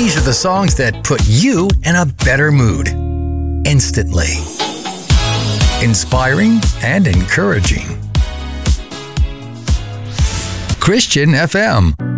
These are the songs that put you in a better mood instantly. Inspiring and encouraging. Christian FM.